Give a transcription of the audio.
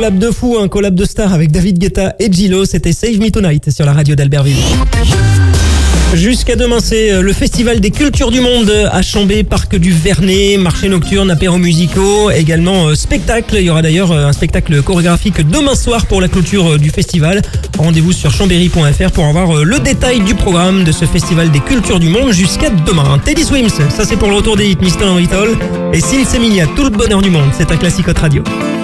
collab de fou, un collab de stars avec David Guetta et Gillo. C'était Save Me Tonight sur la radio d'Albertville. Jusqu'à demain, c'est le Festival des Cultures du Monde à Chambé, Parc du Vernet, marché nocturne, apéros musicaux, également spectacle. Il y aura d'ailleurs un spectacle chorégraphique demain soir pour la clôture du festival. Rendez-vous sur chambéry.fr pour avoir le détail du programme de ce Festival des Cultures du Monde jusqu'à demain. Teddy Swims, ça c'est pour le retour des hits, Mr. Little. Et Sils Emilia, tout le bonheur du monde, c'est un classique Hot Radio.